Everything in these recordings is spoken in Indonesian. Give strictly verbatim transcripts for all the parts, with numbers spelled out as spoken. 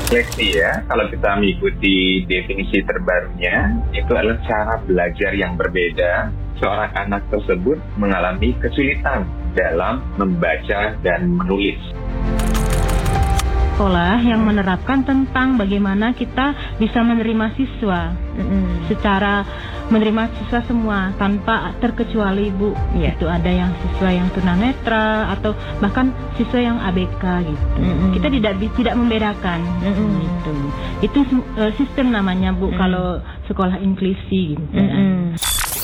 Seleksi ya, kalau kita mengikuti definisi terbarunya, itu adalah cara belajar yang berbeda. Seorang anak tersebut mengalami kesulitan dalam membaca dan menulis. Sekolah yang menerapkan tentang bagaimana kita bisa menerima siswa mm-hmm. secara menerima siswa semua tanpa terkecuali Bu. Yeah. Itu ada yang siswa yang tunanetra atau bahkan siswa yang A B K gitu. Mm-hmm. Kita tidak tidak membedakan mm-hmm. gitu. Itu uh, sistem namanya Bu mm-hmm. kalau sekolah inklusi gitu. Mm-hmm.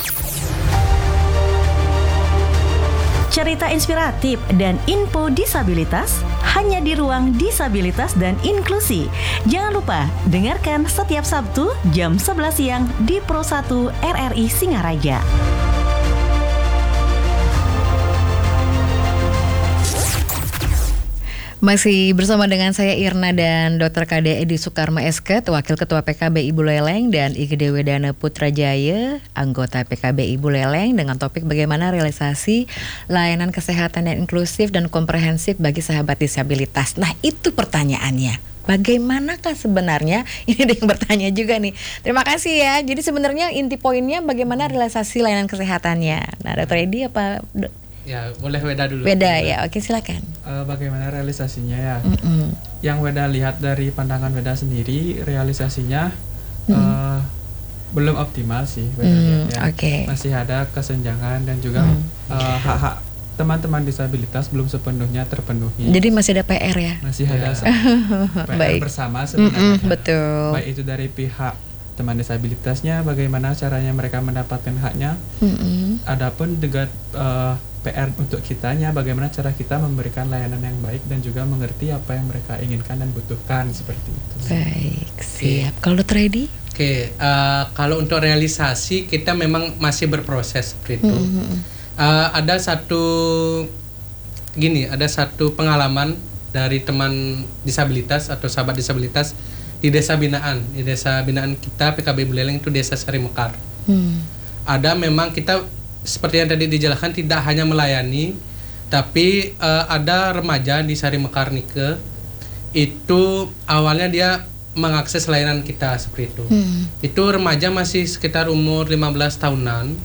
Cerita inspiratif dan info disabilitas hanya di Ruang Disabilitas dan Inklusi. Jangan lupa dengarkan setiap Sabtu jam sebelas siang di Pro satu R R I Singaraja. Masih bersama dengan saya Irna dan Dokter K D Edi Sukarma S K, Wakil Ketua P K B I Buleleng, dan I G D Wedana Putrajaya, anggota P K B I Buleleng, dengan topik bagaimana realisasi layanan kesehatan yang inklusif dan komprehensif bagi sahabat disabilitas. Nah, itu pertanyaannya. Bagaimanakah sebenarnya? Ini ada yang bertanya juga nih. Terima kasih ya. Jadi sebenarnya inti poinnya bagaimana realisasi layanan kesehatannya. Nah, Dokter Edi apa? Ya, boleh Weda dulu. Weda ya, oke silakan. Uh, bagaimana realisasinya ya? Mm-mm. Yang Weda lihat dari pandangan Weda sendiri, realisasinya mm. uh, belum optimal sih Weda mm, lihat ya. Okay. Masih ada kesenjangan dan juga mm. uh, hak-hak teman-teman disabilitas belum sepenuhnya terpenuhi. Jadi masih ada P R ya? Masih ada ya. P R Baik. bersama sebenarnya. Mm-mm, betul. Baik itu dari pihak teman disabilitasnya, bagaimana caranya mereka mendapatkan haknya. Mm-mm. Adapun juga uh, P R untuk kitanya, bagaimana cara kita memberikan layanan yang baik dan juga mengerti apa yang mereka inginkan dan butuhkan, seperti itu. Baik, siap. Kalau Dokter Edi? Oke, okay, uh, kalau untuk realisasi kita memang masih berproses seperti itu. Mm-hmm. Uh, ada satu gini, ada satu pengalaman dari teman disabilitas atau sahabat disabilitas di desa binaan, di desa binaan kita P K B I Buleleng itu Desa Sari Mekar. Mm. Ada memang kita seperti yang tadi dijelaskan tidak hanya melayani, tapi uh, ada remaja di Sari Mekar Nike itu awalnya dia mengakses layanan kita seperti itu. Hmm. Itu remaja masih sekitar umur lima belas tahunan.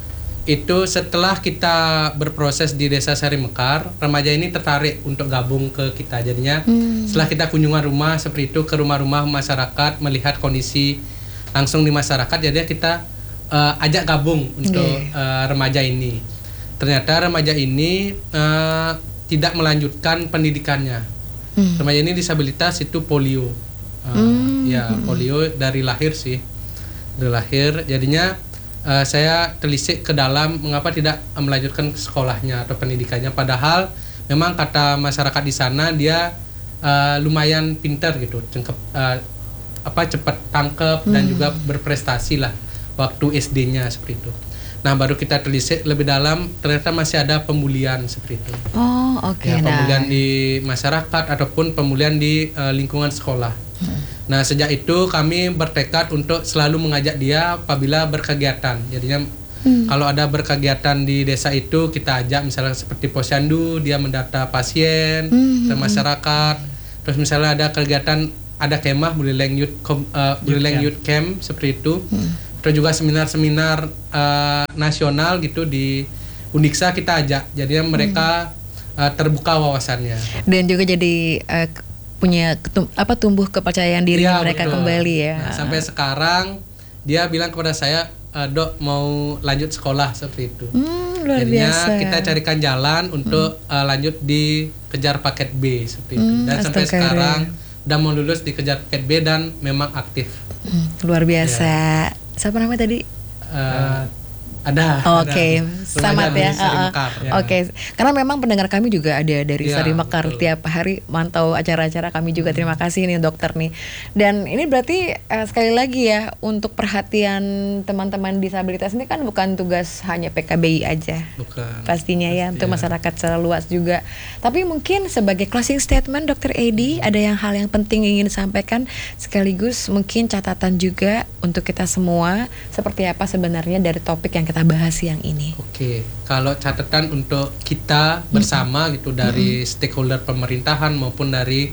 Itu setelah kita berproses di Desa Sari Mekar, remaja ini tertarik untuk gabung ke kita. Jadinya hmm. setelah kita kunjungan rumah seperti itu ke rumah-rumah masyarakat, melihat kondisi langsung di masyarakat, jadinya kita Uh, ajak gabung untuk yeah. uh, remaja ini. Ternyata remaja ini uh, tidak melanjutkan pendidikannya. Mm. Remaja ini disabilitas itu polio. Uh, mm. Ya polio dari lahir sih, dari lahir. Jadinya uh, saya telisik ke dalam mengapa tidak melanjutkan ke sekolahnya atau pendidikannya. Padahal memang kata masyarakat di sana dia uh, lumayan pintar gitu, cengkep, uh, apa cepat tangkep mm. dan juga berprestasi lah waktu S D-nya seperti itu. Nah, baru kita telisik lebih dalam, ternyata masih ada pembulian seperti itu. Oh, oke. Okay, ya, pembulian nah. di masyarakat ataupun pembulian di uh, lingkungan sekolah. Hmm. Nah, sejak itu kami bertekad untuk selalu mengajak dia apabila berkegiatan. Jadinya hmm. kalau ada berkegiatan di desa itu kita ajak, misalnya seperti posyandu, dia mendata pasien hmm. ke masyarakat. Terus misalnya ada kegiatan, ada kemah Buleleng Youth uh, Buleleng Youth Camp seperti itu. Hmm. Terus juga seminar-seminar uh, nasional gitu di Uniksa kita ajak. Jadinya mereka uh, terbuka wawasannya. Dan juga jadi uh, punya ketum, apa tumbuh kepercayaan diri ya, mereka betul. Kembali ya. Nah, sampai sekarang dia bilang kepada saya, e, Dok mau lanjut sekolah seperti itu. Hmm, luar Jadinya biasa. kita carikan jalan untuk hmm. uh, lanjut di kejar paket B seperti itu. Hmm, dan sampai sekarang udah mau lulus di kejar paket B dan memang aktif. Hmm, luar biasa. Ya. Siapa namanya tadi? Uh, ada. Oke, okay. Selamat ya. Uh, ya. Oke, okay. Karena memang pendengar kami juga ada dari ya, Sari Mekar, betul. Tiap hari mantau acara-acara kami juga. Hmm. Terima kasih nih dokter nih. Dan ini berarti uh, sekali lagi ya, untuk perhatian teman-teman disabilitas ini kan bukan tugas hanya P K B I aja. Bukan. Pastinya ya, untuk masyarakat secara luas juga. Tapi mungkin sebagai closing statement dokter Edi, ada yang hal yang penting ingin disampaikan sekaligus mungkin catatan juga untuk kita semua seperti apa sebenarnya dari topik yang kita bahas siang ini. Oke, kalau catatan untuk kita bersama mm-hmm. gitu dari mm-hmm. stakeholder pemerintahan maupun dari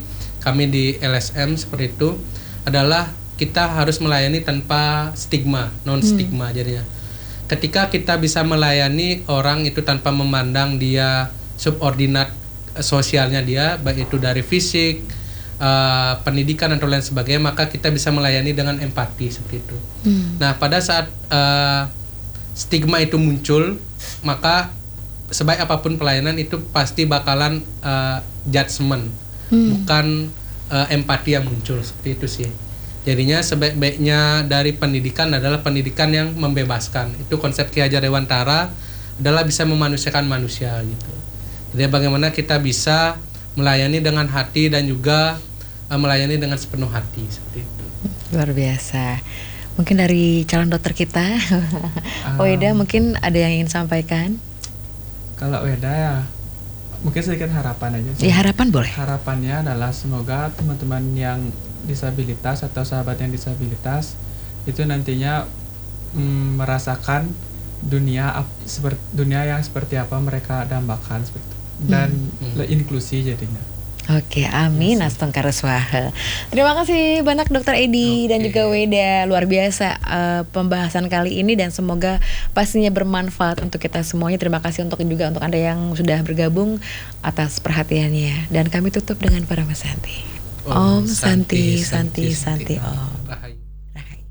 kami di L S M seperti itu adalah kita harus melayani tanpa stigma, non stigma hmm. jadinya. Ketika kita bisa melayani orang itu tanpa memandang dia subordinat sosialnya dia, baik itu dari fisik, uh, pendidikan atau lain sebagainya, maka kita bisa melayani dengan empati seperti itu. Hmm. Nah, pada saat uh, stigma itu muncul, maka sebaik apapun pelayanan itu pasti bakalan uh, judgement, hmm. bukan uh, empati yang muncul seperti itu sih. Jadinya sebaik-baiknya dari pendidikan adalah pendidikan yang membebaskan. Itu konsep Ki Hajar Dewantara adalah bisa memanusiakan manusia gitu. Jadi bagaimana kita bisa melayani dengan hati dan juga uh, melayani dengan sepenuh hati seperti itu. Luar biasa. Mungkin dari calon dokter kita, um, Weda mungkin ada yang ingin sampaikan? Kalau Weda ya, mungkin sedikit harapan aja. Ya, harapan boleh. Harapannya adalah semoga teman-teman yang disabilitas atau sahabat yang disabilitas itu nantinya mm, merasakan dunia ap, seperti dunia yang seperti apa mereka dambakan seperti itu. Dan hmm. inklusi jadinya. Oke, amin. Yes. Astong Karuswaha. Terima kasih banyak Dokter Edi okay. dan juga Weda. Luar biasa uh, pembahasan kali ini dan semoga pastinya bermanfaat untuk kita semuanya. Terima kasih untuk juga untuk Anda yang sudah bergabung atas perhatiannya. Dan kami tutup dengan Parama Santi. Om, Om Santi, Santi, Santi, Santi, Om. Rahayu. Rahayu.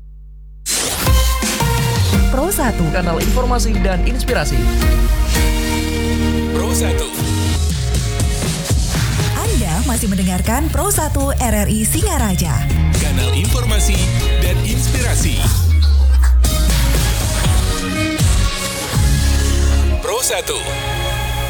Pro satu, kanal informasi dan inspirasi. Pro satu. Anda masih mendengarkan Pro satu R R I Singaraja. Kanal informasi dan inspirasi. Pro satu.